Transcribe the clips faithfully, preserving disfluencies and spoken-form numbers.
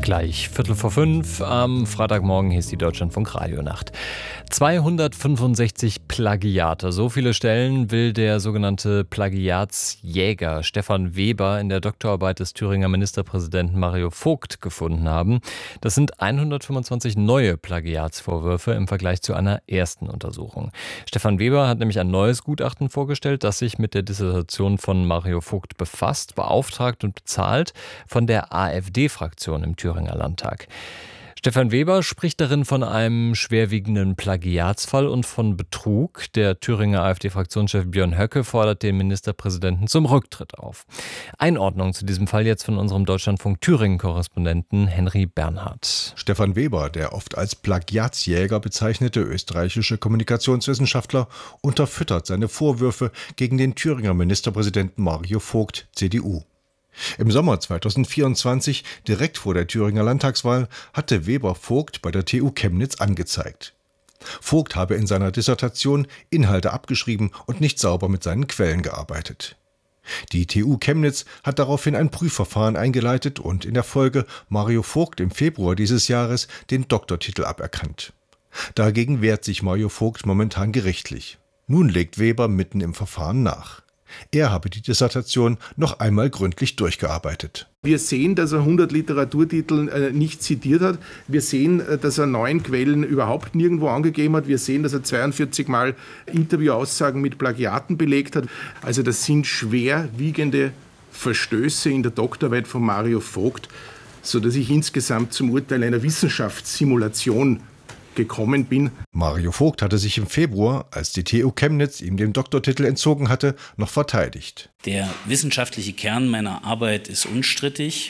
Gleich Viertel vor fünf am Freitagmorgen, hier ist die Deutschlandfunk Radionacht. zweihundertfünfundsechzig Plagiate, so viele Stellen will der sogenannte Plagiatsjäger Stefan Weber in der Doktorarbeit des Thüringer Ministerpräsidenten Mario Vogt gefunden haben. Das sind hundertfünfundzwanzig neue Plagiatsvorwürfe im Vergleich zu einer ersten Untersuchung. Stefan Weber hat nämlich ein neues Gutachten vorgestellt, das sich mit der Dissertation von Mario Vogt befasst, beauftragt und bezahlt von der AfD-Fraktion im Thüringer Landtag. Stefan Weber spricht darin von einem schwerwiegenden Plagiatsfall und von Betrug. Der Thüringer AfD-Fraktionschef Björn Höcke fordert den Ministerpräsidenten zum Rücktritt auf. Einordnung zu diesem Fall jetzt von unserem Deutschlandfunk-Thüringen-Korrespondenten Henry Bernhard. Stefan Weber, der oft als Plagiatsjäger bezeichnete österreichische Kommunikationswissenschaftler, unterfüttert seine Vorwürfe gegen den Thüringer Ministerpräsidenten Mario Vogt, C D U. Im Sommer zweitausendvierundzwanzig, direkt vor der Thüringer Landtagswahl, hatte Weber Vogt bei der T U Chemnitz angezeigt. Vogt habe in seiner Dissertation Inhalte abgeschrieben und nicht sauber mit seinen Quellen gearbeitet. Die T U Chemnitz hat daraufhin ein Prüfverfahren eingeleitet und in der Folge Mario Vogt im Februar dieses Jahres den Doktortitel aberkannt. Dagegen wehrt sich Mario Vogt momentan gerichtlich. Nun legt Weber mitten im Verfahren nach. Er habe die Dissertation noch einmal gründlich durchgearbeitet. Wir sehen, dass er hundert Literaturtitel äh, nicht zitiert hat. Wir sehen, äh, dass er neun Quellen überhaupt nirgendwo angegeben hat. Wir sehen, dass er zweiundvierzig Mal Interviewaussagen mit Plagiaten belegt hat. Also das sind schwerwiegende Verstöße in der Doktorarbeit von Mario Vogt, sodass ich insgesamt zum Urteil einer Wissenschaftssimulation gekommen bin. Mario Vogt hatte sich im Februar, als die T U Chemnitz ihm den Doktortitel entzogen hatte, noch verteidigt. Der wissenschaftliche Kern meiner Arbeit ist unstrittig.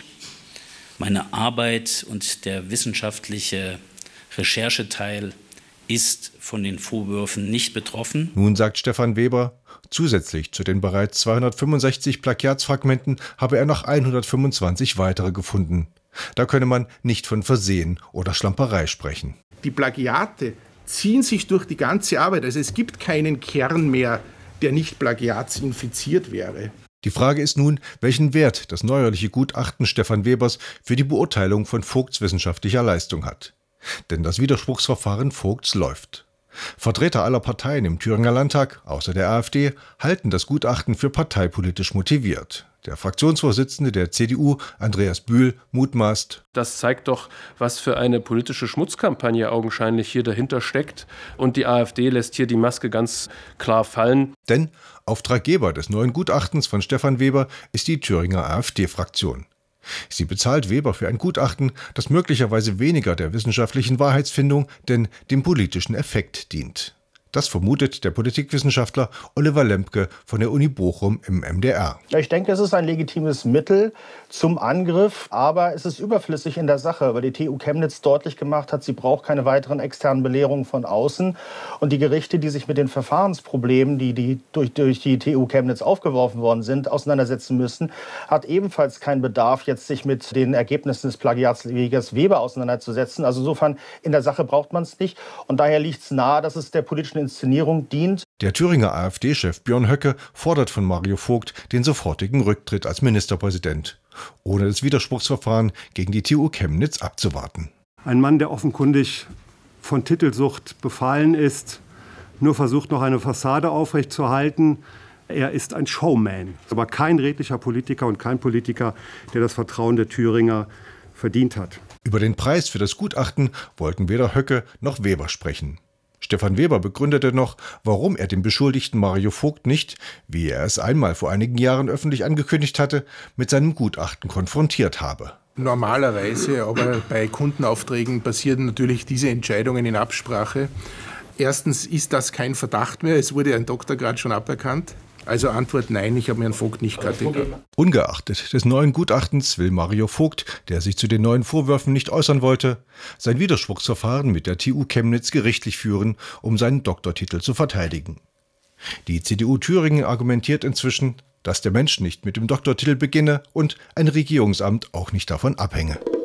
Meine Arbeit und der wissenschaftliche Rechercheteil ist von den Vorwürfen nicht betroffen. Nun sagt Stefan Weber, zusätzlich zu den bereits zweihundertfünfundsechzig Plagiatsfragmenten habe er noch hundertfünfundzwanzig weitere gefunden. Da könne man nicht von Versehen oder Schlamperei sprechen. Die Plagiate ziehen sich durch die ganze Arbeit. Also es gibt keinen Kern mehr, der nicht plagiatsinfiziert wäre. Die Frage ist nun, welchen Wert das neuerliche Gutachten Stefan Webers für die Beurteilung von Vogts wissenschaftlicher Leistung hat. Denn das Widerspruchsverfahren Vogts läuft. Vertreter aller Parteien im Thüringer Landtag, außer der AfD, halten das Gutachten für parteipolitisch motiviert. Der Fraktionsvorsitzende der C D U, Andreas Bühl, mutmaßt: Das zeigt doch, was für eine politische Schmutzkampagne augenscheinlich hier dahinter steckt. Und die AfD lässt hier die Maske ganz klar fallen. Denn Auftraggeber des neuen Gutachtens von Stefan Weber ist die Thüringer AfD-Fraktion. Sie bezahlt Weber für ein Gutachten, das möglicherweise weniger der wissenschaftlichen Wahrheitsfindung, denn dem politischen Effekt dient. Das vermutet der Politikwissenschaftler Oliver Lempke von der Uni Bochum im M D R. Ich denke, es ist ein legitimes Mittel zum Angriff, aber es ist überflüssig in der Sache, weil die T U Chemnitz deutlich gemacht hat, sie braucht keine weiteren externen Belehrungen von außen. Und die Gerichte, die sich mit den Verfahrensproblemen, die, die durch, durch die T U Chemnitz aufgeworfen worden sind, auseinandersetzen müssen, hat ebenfalls keinen Bedarf, jetzt sich mit den Ergebnissen des Plagiatsjägers Weber auseinanderzusetzen. Also insofern, in der Sache braucht man es nicht. Und daher liegt es nahe, dass es der politischen Inszenierung dient. Der Thüringer AfD-Chef Björn Höcke fordert von Mario Vogt den sofortigen Rücktritt als Ministerpräsident, ohne das Widerspruchsverfahren gegen die T U Chemnitz abzuwarten. Ein Mann, der offenkundig von Titelsucht befallen ist, nur versucht noch eine Fassade aufrechtzuerhalten. Er ist ein Showman, aber kein redlicher Politiker und kein Politiker, der das Vertrauen der Thüringer verdient hat. Über den Preis für das Gutachten wollten weder Höcke noch Weber sprechen. Stefan Weber begründete noch, warum er den Beschuldigten Mario Vogt nicht, wie er es einmal vor einigen Jahren öffentlich angekündigt hatte, mit seinem Gutachten konfrontiert habe. Normalerweise, aber bei Kundenaufträgen passieren natürlich diese Entscheidungen in Absprache. Erstens ist das kein Verdacht mehr, es wurde ein Doktorgrad schon aberkannt. Also Antwort nein, ich habe mir Herrn Vogt nicht gratuliert. Ungeachtet des neuen Gutachtens will Mario Vogt, der sich zu den neuen Vorwürfen nicht äußern wollte, sein Widerspruchsverfahren mit der T U Chemnitz gerichtlich führen, um seinen Doktortitel zu verteidigen. Die C D U Thüringen argumentiert inzwischen, dass der Mensch nicht mit dem Doktortitel beginne und ein Regierungsamt auch nicht davon abhänge.